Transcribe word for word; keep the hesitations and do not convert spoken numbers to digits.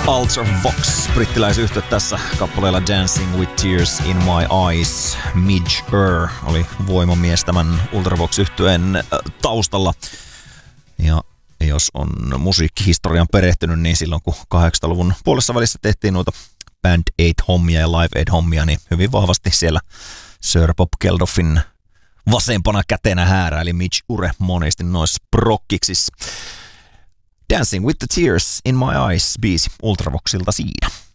Ultravox, brittiläisyhtye tässä kappaleella Dancing with Tears in My Eyes. Midge Ure oli voimamies tämän Ultravox-yhtyeen taustalla. Ja jos on musiikkihistorian perehtynyt, niin silloin kun kahdeksankymmentäluvun puolessa välissä tehtiin noita Band Aid-hommia ja Live Aid-hommia, niin hyvin vahvasti siellä Sir Bob Geldofin vasempana kätenä hääräili Midge Ure monesti noissa prokkiksissa. Dancing with the Tears in My Eyes -biisi Ultravoxilta siinä.